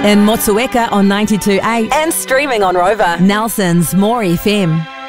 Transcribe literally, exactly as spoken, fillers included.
In Motueka on ninety-two point eight and streaming on Rover. Nelson's More F M.